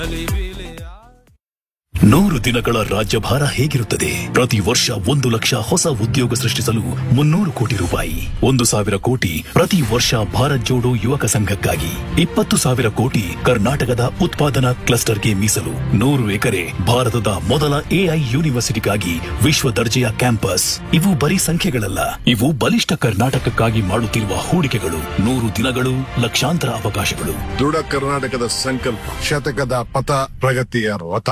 100 ದಿನಗಳ ರಾಜ್ಯಭಾರ ಹೇಗಿರುತ್ತದೆ? ಪ್ರತಿ ವರ್ಷ 1 ಲಕ್ಷ ಹೊಸ ಉದ್ಯೋಗ ಸೃಷ್ಟಿಸಲು 300 ಕೋಟಿ ರೂಪಾಯಿ, 1,000 ಕೋಟಿ ಪ್ರತಿ ವರ್ಷ ಭಾರತ್ ಜೋಡೋ ಯುವಕ ಸಂಘಕ್ಕಾಗಿ, 20,000 ಕೋಟಿ ಕರ್ನಾಟಕದ ಉತ್ಪಾದನಾ ಕ್ಲಸ್ಟರ್ಗೆ ಮೀಸಲು, 100 ಎಕರೆ ಭಾರತದ ಮೊದಲ ಎಐ ಯೂನಿವರ್ಸಿಟಿಗಾಗಿ ವಿಶ್ವ ದರ್ಜೆಯ ಕ್ಯಾಂಪಸ್. ಇವು ಬರೀ ಸಂಖ್ಯೆಗಳಲ್ಲ, ಇವು ಬಲಿಷ್ಠ ಕರ್ನಾಟಕಕ್ಕಾಗಿ ಮಾಡುತ್ತಿರುವ ಹೂಡಿಕೆಗಳು. 100 ದಿನಗಳು, ಲಕ್ಷಾಂತರ ಅವಕಾಶಗಳು. ದೃಢ ಕರ್ನಾಟಕದ ಸಂಕಲ್ಪ, ಶತಕದ ಪಥ, ಪ್ರಗತಿಯ ರಥ.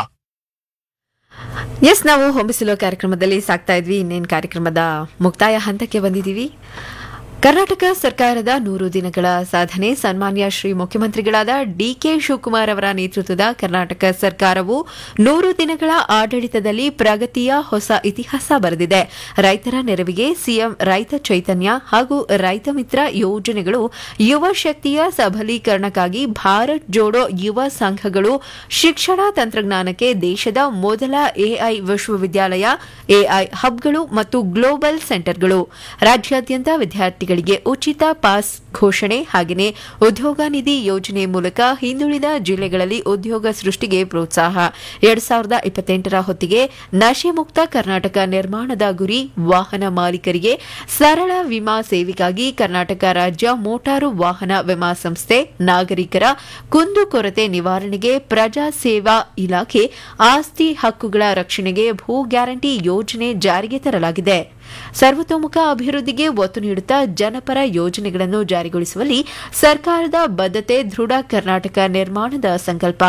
ಎಸ್, ನಾವು ಹೊಂಬಿಸಿಲೋ ಕಾರ್ಯಕ್ರಮದಲ್ಲಿ ಸಾಕ್ತಾ ಇದ್ವಿ. ಇನ್ನೇನು ಕಾರ್ಯಕ್ರಮದ ಮುಕ್ತಾಯ ಹಂತಕ್ಕೆ ಬಂದಿದ್ದೀವಿ. ಕರ್ನಾಟಕ ಸರ್ಕಾರದ 100 ದಿನಗಳ ಸಾಧನೆ. ಸನ್ಮಾನ್ಯ ಶ್ರೀ ಮುಖ್ಯಮಂತ್ರಿಗಳಾದ ಡಿಕೆ ಶಿವಕುಮಾರ್ ಅವರ ನೇತೃತ್ವದ ಕರ್ನಾಟಕ ಸರ್ಕಾರವು 100 ದಿನಗಳ ಆಡಳಿತದಲ್ಲಿ ಪ್ರಗತಿಯ ಹೊಸ ಇತಿಹಾಸ ಬರೆದಿದೆ. ರೈತರ ನೆರವಿಗೆ ಸಿಎಂ ರೈತ ಚೈತನ್ಯ ಹಾಗೂ ರೈತ ಮಿತ್ರ ಯೋಜನೆಗಳು, ಯುವ ಶಕ್ತಿಯ ಸಬಲೀಕರಣಕ್ಕಾಗಿ ಭಾರತ್ ಜೋಡೋ ಯುವ ಸಂಘಗಳು, ಶಿಕ್ಷಣ ತಂತ್ರಜ್ಞಾನಕ್ಕೆ ದೇಶದ ಮೊದಲ ಎಐ ವಿಶ್ವವಿದ್ಯಾಲಯ, ಎಐ ಹಬ್ಗಳು ಮತ್ತು ಗ್ಲೋಬಲ್ ಸೆಂಟರ್ಗಳು, ರಾಜ್ಯಾದ್ಯಂತ ವಿದ್ಯಾರ್ಥಿಗಳಿಗೆ ಉಚಿತ ಪಾಸ್ ಘೋಷಣೆ, ಹಾಗೆಯೇ ಉದ್ಯೋಗ ನಿಧಿ ಯೋಜನೆ ಮೂಲಕ ಹಿಂದುಳಿದ ಜಿಲ್ಲೆಗಳಲ್ಲಿ ಉದ್ಯೋಗ ಸೃಷ್ಟಿಗೆ ಪ್ರೋತ್ಸಾಹ. 2028ರ ಹೊತ್ತಿಗೆ ನಶೆ ಮುಕ್ತ ಕರ್ನಾಟಕ ನಿರ್ಮಾಣದ ಗುರಿ. ವಾಹನ ಮಾಲೀಕರಿಗೆ ಸರಳ ವಿಮಾ ಸೇವೆಗಾಗಿ ಕರ್ನಾಟಕ ರಾಜ್ಯ ಮೋಟಾರು ವಾಹನ ವಿಮಾ ಸಂಸ್ಥೆ, ನಾಗರಿಕರ ಕುಂದುಕೊರತೆ ನಿವಾರಣೆಗೆ ಪ್ರಜಾ ಸೇವಾ ಇಲಾಖೆ, ಆಸ್ತಿ ಹಕ್ಕುಗಳ ರಕ್ಷಣೆಗೆ ಭೂ ಗ್ಯಾರಂಟಿ ಯೋಜನೆ ಜಾರಿಗೆ ತರಲಾಗಿದೆ. ಸರ್ವತೋಮುಖ ಅಭಿವೃದ್ಧಿಗೆ ಒತ್ತು ನೀಡುತ್ತಾ ಜನಪರ ಯೋಜನೆಗಳನ್ನು ಜಾರಿಗೊಳಿಸುವಲ್ಲಿ ಸರ್ಕಾರದ ಬದ್ಧತೆ. ದೃಢ ಕರ್ನಾಟಕ ನಿರ್ಮಾಣದ ಸಂಕಲ್ಪ.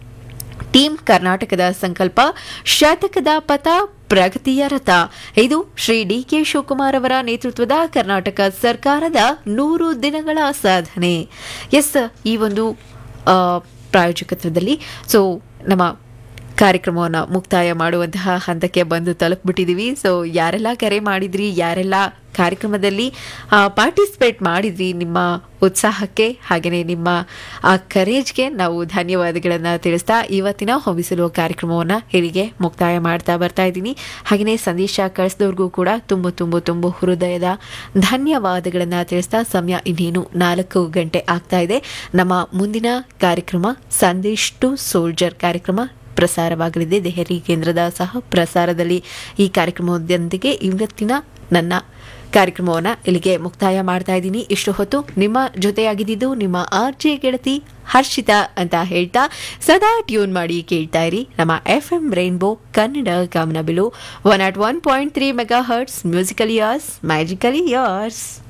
ಟೀಮ್ ಕರ್ನಾಟಕದ ಸಂಕಲ್ಪ, ಶತಕದ ಪಥ, ಪ್ರಗತಿಯ ರಥ. ಇದು ಶ್ರೀ ಡಿಕೆ ಶಿವಕುಮಾರ್ ಅವರ ನೇತೃತ್ವದ ಕರ್ನಾಟಕ ಸರ್ಕಾರದ 100 ದಿನಗಳ ಸಾಧನೆ. ಎಸ್, ಈ ಒಂದು ಪ್ರಾಯೋಜಕತ್ವದಲ್ಲಿ ನಮ್ಮ ಕಾರ್ಯಕ್ರಮವನ್ನು ಮುಕ್ತಾಯ ಮಾಡುವಂತಹ ಹಂತಕ್ಕೆ ಬಂದು ತಲುಪಿಬಿಟ್ಟಿದ್ದೀವಿ. ಸೊ ಯಾರೆಲ್ಲ ಕರೆ ಮಾಡಿದ್ರಿ, ಯಾರೆಲ್ಲ ಕಾರ್ಯಕ್ರಮದಲ್ಲಿ ಪಾರ್ಟಿಸಿಪೇಟ್ ಮಾಡಿದ್ರಿ, ನಿಮ್ಮ ಉತ್ಸಾಹಕ್ಕೆ ಹಾಗೆಯೇ ನಿಮ್ಮ ಆ ಕರೇಜ್ಗೆ ನಾವು ಧನ್ಯವಾದಗಳನ್ನು ತಿಳಿಸ್ತಾ ಇವತ್ತಿನ ಹೊಂಬಿಸಲು ಕಾರ್ಯಕ್ರಮವನ್ನು ಇಲ್ಲಿಗೆ ಮುಕ್ತಾಯ ಮಾಡ್ತಾ ಬರ್ತಾ ಇದ್ದೀನಿ. ಹಾಗೆಯೇ ಸಂದೇಶ ಕಳಿಸಿದವ್ರಿಗೂ ಕೂಡ ತುಂಬ ಹೃದಯದ ಧನ್ಯವಾದಗಳನ್ನು ತಿಳಿಸ್ತಾ ಸಮಯ ಇನ್ನೇನು 4 ಗಂಟೆ ಆಗ್ತಾ ಇದೆ. ನಮ್ಮ ಮುಂದಿನ ಕಾರ್ಯಕ್ರಮ ಸಂದೇಶ್ ಟು ಸೋಲ್ಜರ್ ಕಾರ್ಯಕ್ರಮ ಪ್ರಸಾರವಾಗಲಿದೆ. ದೆಹಲಿ ಕೇಂದ್ರದ ಸಹ ಪ್ರಸಾರದಲ್ಲಿ ಈ ಕಾರ್ಯಕ್ರಮದೊಂದಿಗೆ ಇವತ್ತಿನ ನನ್ನ ಕಾರ್ಯಕ್ರಮವನ್ನು ಇಲ್ಲಿಗೆ ಮುಕ್ತಾಯ ಮಾಡ್ತಾ ಇದ್ದೀನಿ. ಇಷ್ಟು ಹೊತ್ತು ನಿಮ್ಮ ಜೊತೆಯಾಗಿದ್ದು ನಿಮ್ಮ ಆರ್ಜೆ ಗೆಳತಿ ಹರ್ಷಿತಾ ಅಂತ ಹೇಳ್ತಾ ಸದಾ ಟ್ಯೂನ್ ಮಾಡಿ ಕೇಳ್ತಾ ಇರಿ ನಮ್ಮ FM rainbow Kannada ಕಾಮನಬಿಲು 101.3 mega hertz. Musically ಯಾರ್ಸ್, magically ಯಾರ್ಸ್.